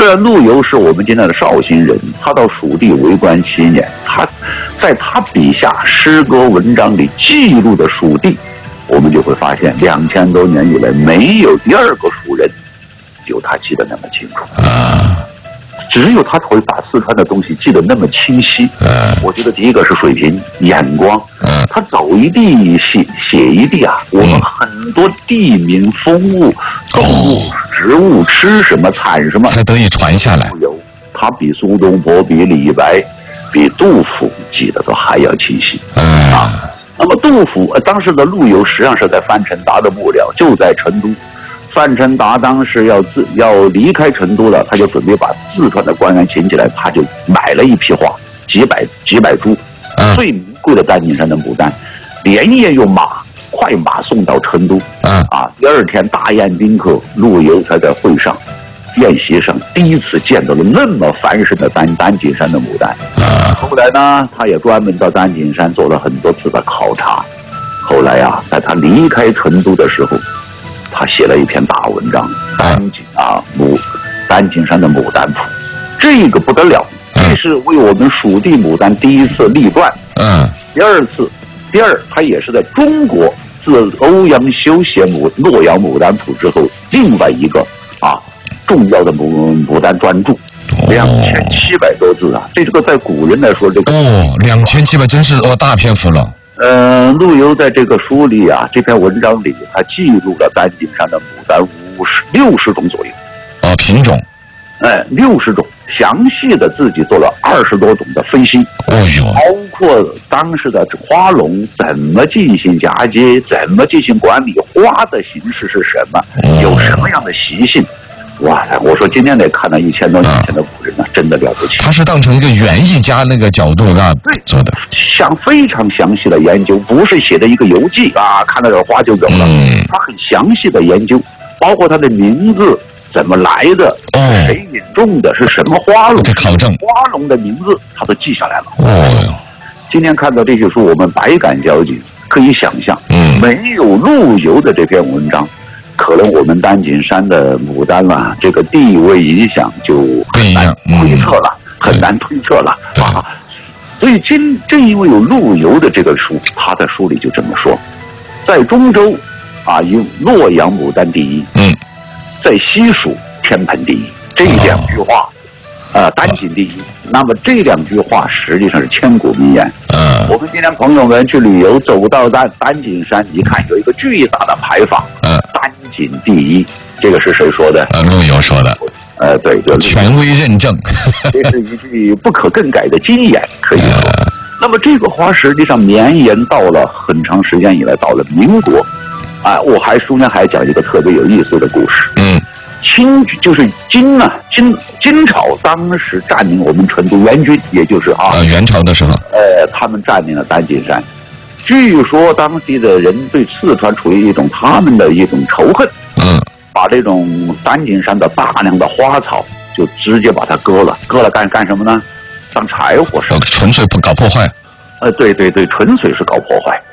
然陆游是我们今天的绍兴人，他到蜀地为官7年，在他笔下诗歌文章里记录的蜀地，我们就会发现2000多年以来没有第二个蜀人有他记得那么清楚，只有他会把四川的东西记得那么清晰。我觉得第一个是水平眼光，他走一地写一地啊，我们很多地名风物动物植物吃什么产什么才得以传下来。 他比苏东坡比李白比杜甫记得都还要清晰那么杜甫当时的陆游实际上是在范成达的幕僚，就在成都。范成达当时要离开成都了，他就准备把四川的官员请起来，他就买了一批花，几百株最名贵的丹景山的牡丹，连夜用快马送到成都第二天大宴宾客，陆游才在宴席上第一次见到了那么繁盛的丹景山的牡丹。后来呢，他也专门到丹景山做了很多次的考察。后来在他离开成都的时候，他写了一篇大文章，丹景山的牡丹谱，这个不得了，这是为我们蜀地牡丹第一次立传。第二，他也是在中国自欧阳修写洛阳牡丹谱之后，另外一个重要的牡丹专著，2700多字这个在古人来说，这个 2700真是大篇幅了。 陆游在这个书里这篇文章里，他记录了丹景山的牡丹60种左右， 品种 ，60种，详细的自己做了20多种的分析，包括当时的花农怎么进行嫁接，怎么进行管理，花的形式是什么，有什么样的习性。哇，我说今天得看到1000多年前的古人真的了不起。 他是当成一个园艺家那个角度做的， 非常详细的研究，不是写的一个游记看到有花就走了。他很详细的研究，包括他的名字怎么来的，谁引种的，是什么花农， 考证花农的名字他都记下来了。今天看到这些书，我们百感交集，可以想象，没有陆游的这篇文章，可能我们丹景山的牡丹这个地位影响就很难推测了，很难推测了所以正因为有陆游的这个书，他在书里就这么说，在中州有洛阳牡丹第一，在西蜀天盆第一，这2句话丹景第一。那么这2句话实际上是千古名言。我们今天朋友们去旅游，走到丹景山，你看有一个巨大的牌坊，丹景第一，这个是谁说的？ 陆游说的。 对， 权威认证， 这是一句不可更改的经言，可以说。那么这个话实际上绵延到了很长时间以来，到了民国，我中间还讲一个特别有意思的故事。就是金朝当时占领我们成都元军，也就是元朝的时候， 他们占领了丹景山。据说当地的人对四川处于他们的一种仇恨，把这种丹景山的大量的花草就直接把它割了干什么呢？当柴火烧， 纯粹不搞破坏。 对，纯粹是搞破坏。